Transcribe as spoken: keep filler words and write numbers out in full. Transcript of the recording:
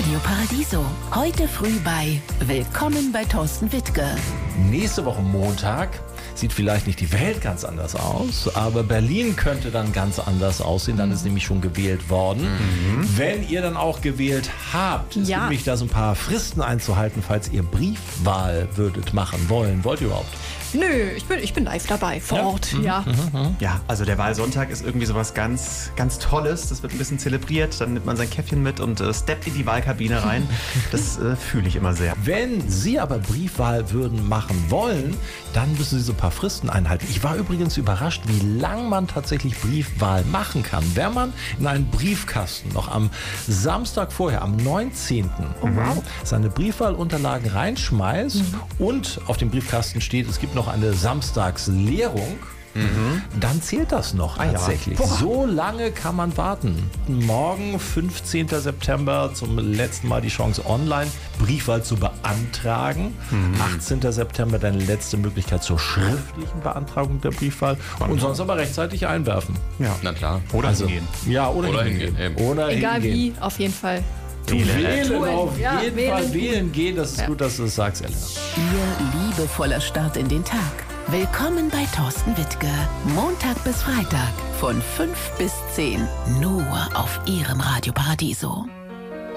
Radio Paradiso. Heute früh bei Willkommen bei Thorsten Wittke. Nächste Woche Montag sieht vielleicht nicht die Welt ganz anders aus, aber Berlin könnte dann ganz anders aussehen. Dann ist nämlich schon gewählt worden. Mhm. Wenn ihr dann auch gewählt habt, es Ja. gibt nämlich da so ein paar Fristen einzuhalten, falls ihr Briefwahl würdet machen wollen. Wollt ihr überhaupt? Nö, ich bin, ich bin live dabei, vor Ort, ja. Ja, also der Wahlsonntag ist irgendwie sowas ganz, ganz Tolles. Das wird ein bisschen zelebriert. Dann nimmt man sein Käffchen mit und äh, steppt in die Wahlkabine rein. Das äh, fühle ich immer sehr. Wenn Sie aber Briefwahl würden machen wollen, dann müssen Sie so ein paar Fristen einhalten. Ich war übrigens überrascht, wie lang man tatsächlich Briefwahl machen kann. Wenn man in einen Briefkasten noch am Samstag vorher, am neunzehnten seine Briefwahlunterlagen reinschmeißt Mhm. und auf dem Briefkasten steht, es gibt noch eine Samstagsleerung, dann zählt das noch ja. tatsächlich. So lange kann man warten. Morgen, fünfzehnten September, zum letzten Mal die Chance, online Briefwahl zu beantragen. achtzehnten September deine letzte Möglichkeit zur schriftlichen Beantragung der Briefwahl. Und sonst aber rechtzeitig einwerfen. Ja. Na klar. Oder Also, hingehen. ja, oder, Oder hingehen. hingehen, eben. Oder Egal hingehen. wie, auf jeden Fall. Wählen, Tun. auf Ja, jeden wählen Fall tun. wählen gehen. Das ist Ja. gut, dass du das sagst, Elena. Ihr liebevoller Start in den Tag. Willkommen bei Thorsten Wittke. Montag bis Freitag von fünf bis zehn. Nur auf Ihrem Radio Paradiso.